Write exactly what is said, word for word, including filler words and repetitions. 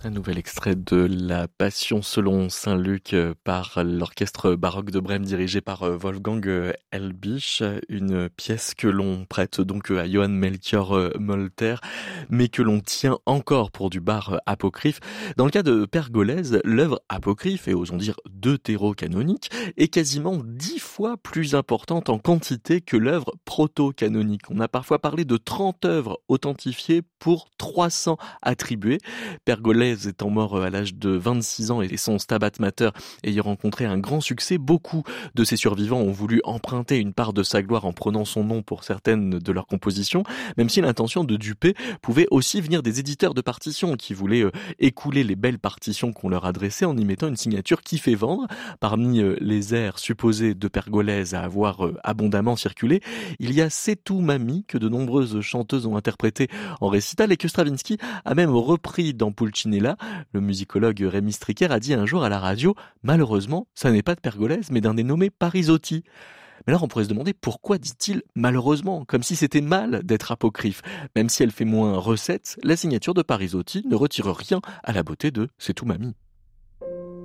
Un nouvel extrait de La Passion selon saint Luc euh, par l'orchestre baroque de Brême dirigé par euh, Wolfgang euh, Elbich, une pièce que l'on prête donc euh, à Johann Melchior euh, Molter, mais que l'on tient encore pour du bar euh, apocryphe. Dans le cas de Pergolèse, l'œuvre apocryphe, et osons dire deutéro-canonique, est quasiment dix fois plus importante en quantité que l'œuvre proto-canonique. On a parfois parlé de trente œuvres authentifiées pour trois cents attribuées. Pergolèse étant mort à l'âge de vingt-six ans et son Stabat Mater ayant rencontré un grand succès, beaucoup de ses survivants ont voulu emprunter une part de sa gloire en prenant son nom pour certaines de leurs compositions, même si l'intention de duper pouvait aussi venir des éditeurs de partitions qui voulaient euh, écouler les belles partitions qu'on leur adressait en y mettant une signature qui fait vendre. Parmi euh, les airs supposés de Pergolèse à avoir euh, abondamment circulé, il y a C'est tout mamie que de nombreuses chanteuses ont interprété en récital et que Stravinsky a même repris dans Pulcinella. Le musicologue Rémi Stricker a dit un jour à la radio « Malheureusement, ça n'est pas de Pergolèse, mais d'un dénommé Parisotti ». Mais alors on pourrait se demander pourquoi dit-il « malheureusement », comme si c'était mal d'être apocryphe. Même si elle fait moins recette, la signature de Parisotti ne retire rien à la beauté de « C'est tout mamie ».